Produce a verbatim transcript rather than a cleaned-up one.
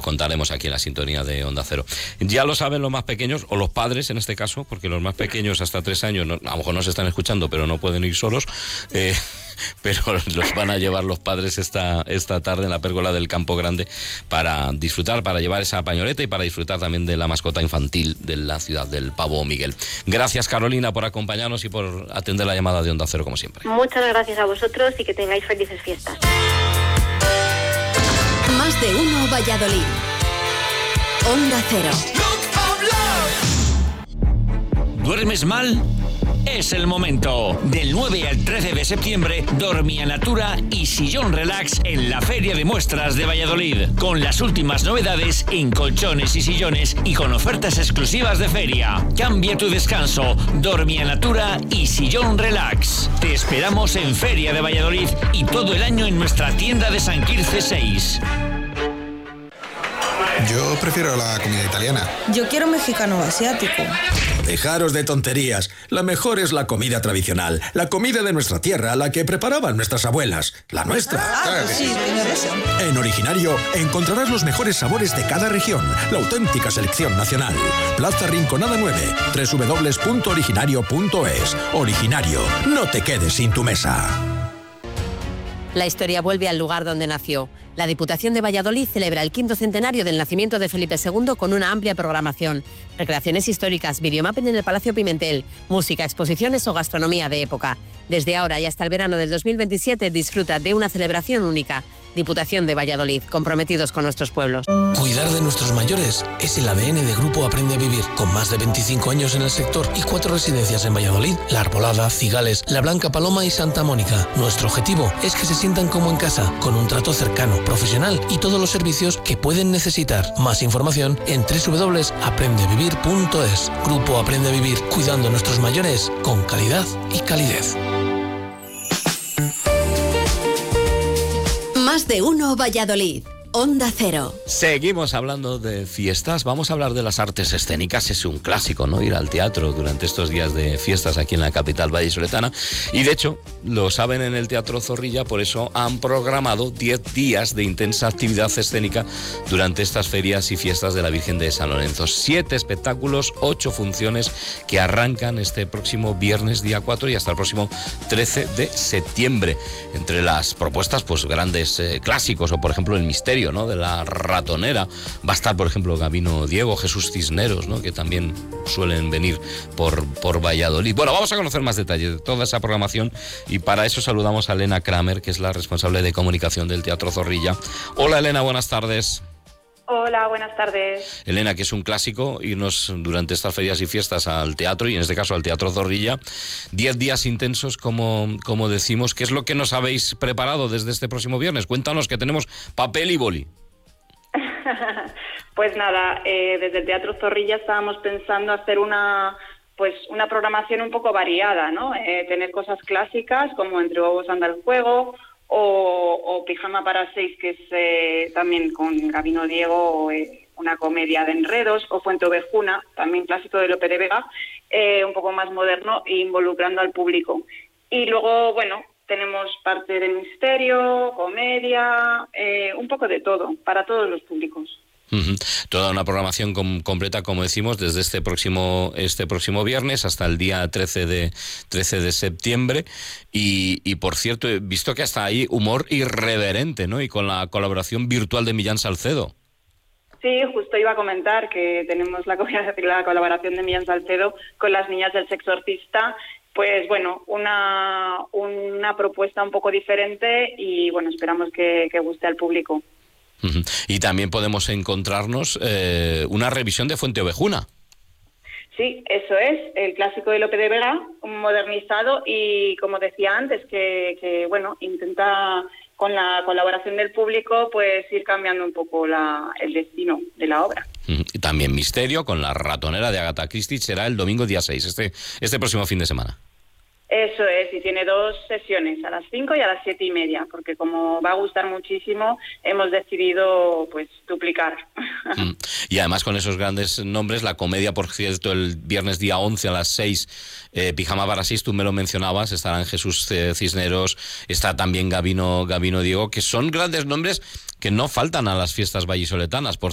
contaremos aquí en la sintonía de Onda Cero. Ya lo saben los más pequeños, o los padres en este caso, porque los más pequeños hasta tres años, no, a lo mejor no se están escuchando, pero no pueden ir solos, eh, pero los van a llevar los padres esta, esta tarde en la pérgola del Campo Grande para disfrutar, para llevar esa pañoleta y para disfrutar también de la mascota infantil de la ciudad del Pavo Miguel. Gracias, Carolina, por acompañarnos y por atender la llamada de Onda Cero, como siempre. Muchas gracias a vosotros y que tengáis felices fiestas. Más de uno Valladolid. Onda Cero. ¿Duermes mal? Es el momento. Del nueve al trece de septiembre, Dormia Natura y Sillón Relax en la Feria de Muestras de Valladolid, con las últimas novedades en colchones y sillones y con ofertas exclusivas de feria. Cambia tu descanso. Dormia Natura y Sillón Relax. Te esperamos en Feria de Valladolid y todo el año en nuestra tienda de San Quirce seis. Yo prefiero la comida italiana. Yo quiero mexicano o asiático. Dejaros de tonterías. La mejor es la comida tradicional. La comida de nuestra tierra, la que preparaban nuestras abuelas. La nuestra. Ah, claro que sí, señor, eso. En Originario encontrarás los mejores sabores de cada región. La auténtica selección nacional. Plaza Rinconada nueve. doble u doble u doble u punto originario punto es. Originario. No te quedes sin tu mesa. La historia vuelve al lugar donde nació. La Diputación de Valladolid celebra el quinto centenario del nacimiento de Felipe segundo con una amplia programación. Recreaciones históricas, videomapping en el Palacio Pimentel, música, exposiciones o gastronomía de época. Desde ahora y hasta el verano del dos mil veintisiete disfruta de una celebración única. Diputación de Valladolid, comprometidos con nuestros pueblos. Cuidar de nuestros mayores es el A D N de Grupo Aprende a Vivir, con más de veinticinco años en el sector y cuatro residencias en Valladolid, La Arbolada, Cigales, La Blanca Paloma y Santa Mónica. Nuestro objetivo es que se sientan como en casa, con un trato cercano, profesional y todos los servicios que pueden necesitar. Más información en doble u doble u doble u punto aprende a vivir punto es. Grupo Aprende a Vivir, cuidando a nuestros mayores con calidad y calidez. Más de uno Valladolid. Onda Cero. Seguimos hablando de fiestas. Vamos a hablar de las artes escénicas. Es un clásico, ¿no? Ir al teatro durante estos días de fiestas aquí en la capital vallisoletana. Y de hecho, lo saben en el Teatro Zorrilla, por eso han programado diez días de intensa actividad escénica durante estas ferias y fiestas de la Virgen de San Lorenzo. Siete espectáculos, ocho funciones que arrancan este próximo viernes, día cuatro, y hasta el próximo trece de septiembre. Entre las propuestas, pues grandes eh, clásicos, o por ejemplo, El Misterio, ¿no?, de la Ratonera. Va a estar, por ejemplo, Gabino Diego, Jesús Cisneros, ¿no?, que también suelen venir por, por Valladolid. Bueno, vamos a conocer más detalles de toda esa programación y para eso saludamos a Elena Kramer, que es la responsable de comunicación del Teatro Zorrilla. Hola, Elena, buenas tardes. Hola, buenas tardes. Elena, que es un clásico irnos durante estas ferias y fiestas al teatro, y en este caso al Teatro Zorrilla. Diez días intensos, como, como decimos. ¿Qué es lo que nos habéis preparado desde este próximo viernes? Cuéntanos, que tenemos papel y boli. Pues nada, eh, desde el Teatro Zorrilla estábamos pensando hacer una, pues una programación un poco variada, ¿no? Eh, tener cosas clásicas como Entre huevos anda el juego, O, o Pijama para seis, que es eh, también con Gabino Diego, eh, una comedia de enredos, o Fuente Ovejuna, también clásico de Lope de Vega, eh, un poco más moderno e involucrando al público. Y luego, bueno, tenemos parte de misterio, comedia, eh, un poco de todo, para todos los públicos. Uh-huh. Toda una programación com- completa, como decimos, desde este próximo este próximo viernes hasta el día trece de septiembre. Y, y por cierto, he visto que hasta ahí humor irreverente, ¿no? Y con la colaboración virtual de Millán Salcedo. Sí, justo iba a comentar que tenemos la, la colaboración de Millán Salcedo con las niñas del Sexorcista. Pues bueno, una, una propuesta un poco diferente y bueno, esperamos que, que guste al público. Uh-huh. Y también podemos encontrarnos eh, una revisión de Fuente Ovejuna. Sí, eso es, el clásico de Lope de Vega, modernizado y, como decía antes, que, que bueno, intenta con la colaboración del público pues ir cambiando un poco la, el destino de la obra. Uh-huh. Y también Misterio con La Ratonera de Agatha Christie será el domingo día seis, este, este próximo fin de semana. Eso es, y tiene dos sesiones, a las cinco y a las siete y media, porque como va a gustar muchísimo, hemos decidido pues duplicar. Mm. Y además con esos grandes nombres, la comedia, por cierto, el viernes día once a las seis, eh, Pijama para seis, tú me lo mencionabas, estarán Jesús Cisneros, está también Gabino, Gabino Diego, que son grandes nombres que no faltan a las fiestas vallisoletanas. Por